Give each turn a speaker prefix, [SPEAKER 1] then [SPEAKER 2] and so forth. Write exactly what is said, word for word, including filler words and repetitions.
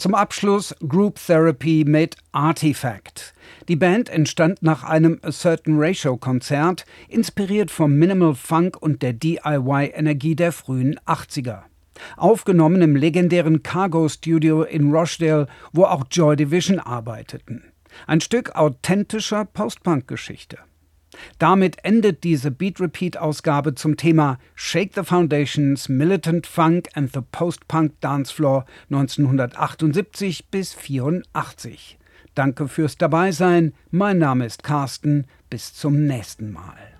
[SPEAKER 1] Zum Abschluss Group Therapy mit Artifact. Die Band entstand nach einem A Certain Ratio-Konzert, inspiriert vom Minimal Funk und der D I Y-Energie der frühen achtziger. Aufgenommen im legendären Cargo Studio in Rochdale, wo auch Joy Division arbeiteten. Ein Stück authentischer Post-Punk-Geschichte. Damit endet diese Beat-Repeat-Ausgabe zum Thema Shake the Foundations, Militant Funk and the Post-Punk Dancefloor neunzehnhundertachtundsiebzig bis vierundachtzig. Danke fürs Dabeisein. Mein Name ist Carsten. Bis zum nächsten Mal.